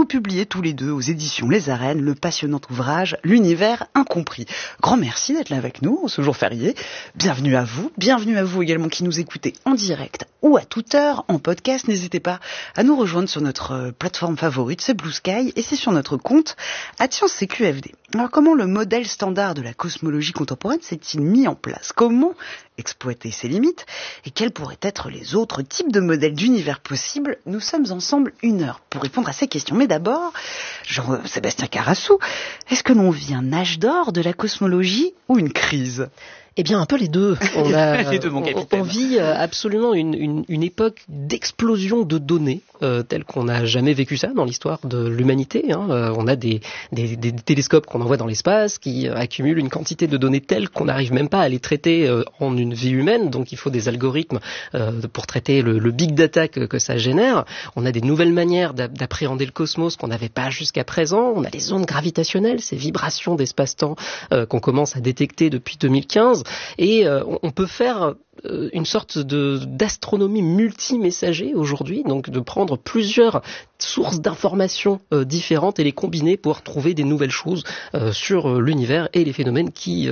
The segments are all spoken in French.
vous publiez tous les deux aux éditions Les Arènes le passionnant ouvrage L'univers incompris. Grand merci d'être là avec nous en ce jour férié. Bienvenue à vous également qui nous écoutez en direct ou à toute heure en podcast. N'hésitez pas à nous rejoindre sur notre plateforme favorite, c'est Blue Sky, et c'est sur notre compte @CQFD. Alors comment le modèle standard de la cosmologie contemporaine s'est-il mis en place? Comment exploiter ses limites? Et quels pourraient être les autres types de modèles d'univers possibles? Nous sommes ensemble 1 heure pour répondre à ces questions. Mais d'abord, Jean-Sébastien Carassou, est-ce que l'on vit un âge d'or de la cosmologie ou une crise? Eh bien, un peu les deux. Les deux, mon capitaine. On vit absolument une époque d'explosion de données, telle qu'on n'a jamais vécu ça dans l'histoire de l'humanité. On a des télescopes qu'on envoie dans l'espace qui accumulent une quantité de données telle qu'on n'arrive même pas à les traiter en une vie humaine. Donc, il faut des algorithmes pour traiter le big data que ça génère. On a des nouvelles manières d'appréhender le cosmos qu'on n'avait pas jusqu'à présent. On a les ondes gravitationnelles, ces vibrations d'espace-temps qu'on commence à détecter depuis 2015. Et on peut faire une sorte d'astronomie multimessager aujourd'hui, donc de prendre plusieurs sources d'informations différentes et les combiner pour trouver des nouvelles choses sur l'univers et les phénomènes qui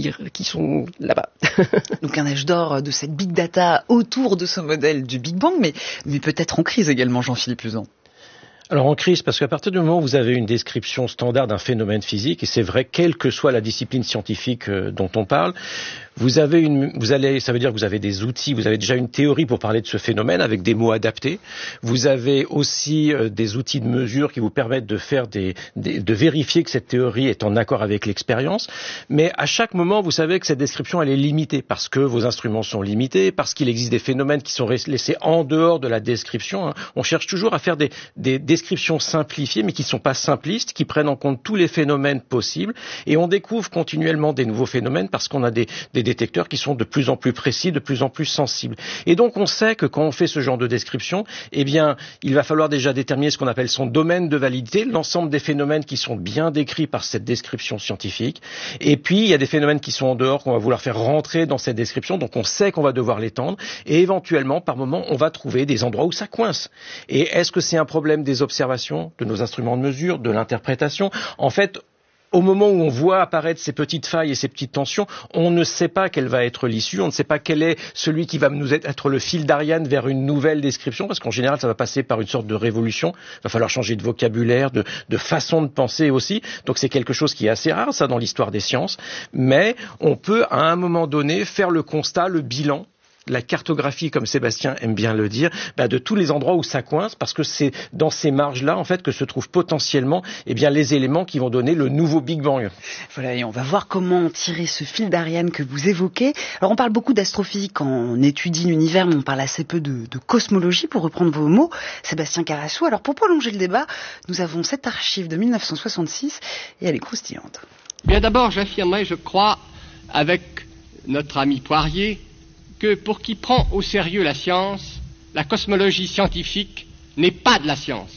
sont là-bas. Donc un âge d'or de cette big data autour de ce modèle du Big Bang, mais peut-être en crise également, Jean-Philippe Uzan. Alors en crise, parce qu'à partir du moment où vous avez une description standard d'un phénomène physique, et c'est vrai quelle que soit la discipline scientifique dont on parle, ça veut dire que vous avez des outils, vous avez déjà une théorie pour parler de ce phénomène avec des mots adaptés. Vous avez aussi des outils de mesure qui vous permettent de faire de vérifier que cette théorie est en accord avec l'expérience. Mais à chaque moment, vous savez que cette description, elle est limitée parce que vos instruments sont limités, parce qu'il existe des phénomènes qui sont laissés en dehors de la description. On cherche toujours à faire des descriptions simplifiées, mais qui ne sont pas simplistes, qui prennent en compte tous les phénomènes possibles. Et on découvre continuellement des nouveaux phénomènes parce qu'on a des détecteurs qui sont de plus en plus précis, de plus en plus sensibles. Et donc on sait que quand on fait ce genre de description, eh bien, il va falloir déjà déterminer ce qu'on appelle son domaine de validité, l'ensemble des phénomènes qui sont bien décrits par cette description scientifique. Et puis, il y a des phénomènes qui sont en dehors, qu'on va vouloir faire rentrer dans cette description, donc on sait qu'on va devoir l'étendre. Et éventuellement, par moment, on va trouver des endroits où ça coince. Et est-ce que c'est un problème des observations, de nos instruments de mesure, de l'interprétation? En fait, au moment où on voit apparaître ces petites failles et ces petites tensions, on ne sait pas quelle va être l'issue, on ne sait pas quel est celui qui va nous être le fil d'Ariane vers une nouvelle description, parce qu'en général, ça va passer par une sorte de révolution. Il va falloir changer de vocabulaire, de façon de penser aussi. Donc c'est quelque chose qui est assez rare, ça, dans l'histoire des sciences. Mais on peut, à un moment donné, faire le constat, le bilan, la cartographie, comme Sébastien aime bien le dire, de tous les endroits où ça coince, parce que c'est dans ces marges-là, en fait, que se trouvent potentiellement, les éléments qui vont donner le nouveau Big Bang. Voilà, et on va voir comment tirer ce fil d'Ariane que vous évoquez. Alors, on parle beaucoup d'astrophysique quand on étudie l'univers, mais on parle assez peu de cosmologie, pour reprendre vos mots, Sébastien Carassou. Alors, pour prolonger le débat, nous avons cette archive de 1966, et elle est croustillante. Bien d'abord, j'affirmerai, je crois, avec notre ami Poirier, que pour qui prend au sérieux la science, la cosmologie scientifique n'est pas de la science.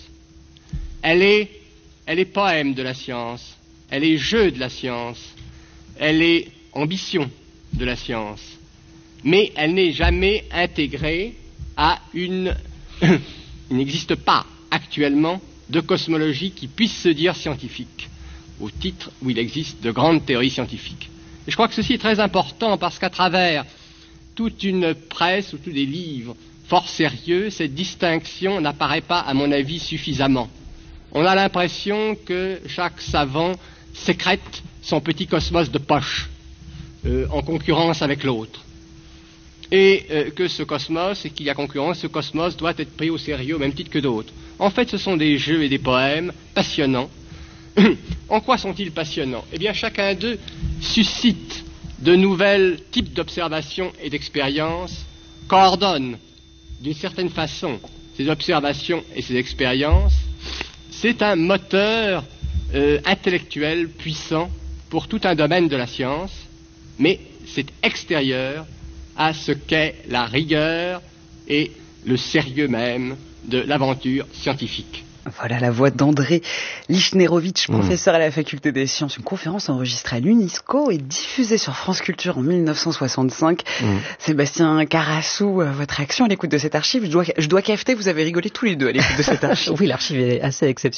Elle est poème de la science, elle est jeu de la science, elle est ambition de la science, mais elle n'est jamais intégrée à il n'existe pas actuellement de cosmologie qui puisse se dire scientifique, au titre où il existe de grandes théories scientifiques. Et je crois que ceci est très important parce qu'à travers toute une presse ou tous des livres fort sérieux, cette distinction n'apparaît pas, à mon avis, suffisamment. On a l'impression que chaque savant sécrète son petit cosmos de poche en concurrence avec l'autre. Et que ce cosmos, et qu'il y a concurrence, ce cosmos doit être pris au sérieux au même titre que d'autres. En fait, ce sont des jeux et des poèmes passionnants. En quoi sont-ils passionnants? Eh bien, chacun d'eux suscite de nouvelles types d'observations et d'expériences, coordonnent d'une certaine façon ces observations et ces expériences. C'est un moteur intellectuel puissant pour tout un domaine de la science, mais c'est extérieur à ce qu'est la rigueur et le sérieux même de l'aventure scientifique. Voilà la voix d'André Lichnerovitch, professeur à la Faculté des Sciences. Une conférence enregistrée à l'UNISCO et diffusée sur France Culture en 1965. Sébastien Carassou, votre réaction à l'écoute de cette archive? Je dois cafeter, vous avez rigolé tous les deux à l'écoute de cette archive. Oui, l'archive est assez exceptionnelle.